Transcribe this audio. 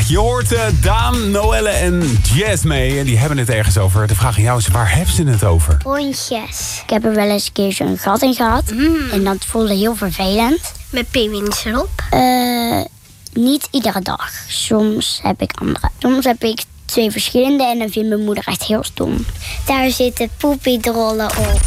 je hoort Daan, Noelle en Jess mee. En die hebben het ergens over. De vraag aan jou is, waar hebben ze het over? Hondjes. Ik heb er wel eens een keer zo'n gat in gehad. En dat voelde heel vervelend. Met pinguïns erop? Niet iedere dag. Soms heb ik andere. Soms heb ik 2 verschillende en dan vindt mijn moeder echt heel stom. Daar zitten poepiedrollen op.